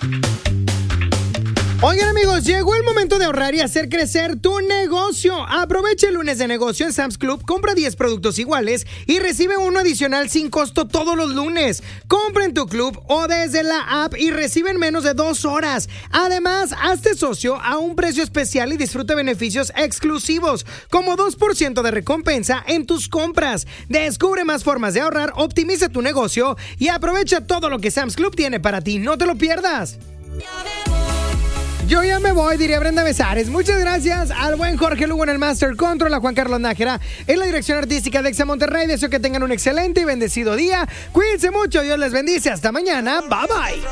Oigan, amigos, llegó el momento de ahorrar y hacer crecer tu negocio. Aprovecha el lunes de negocio en Sam's Club, compra 10 productos iguales y recibe uno adicional sin costo todos los lunes. Compra en tu club o desde la app y recibe en menos de 2 horas. Además, hazte socio a un precio especial y disfruta beneficios exclusivos, como 2% de recompensa en tus compras. Descubre más formas de ahorrar, optimiza tu negocio y aprovecha todo lo que Sam's Club tiene para ti. No te lo pierdas. Yo ya me voy, diría Brenda Besares. Muchas gracias al buen Jorge Lugo en el Master Control, a Juan Carlos Nájera en la dirección artística de Exa Monterrey. Deseo que tengan un excelente y bendecido día. Cuídense mucho, Dios les bendice. Hasta mañana, bye bye.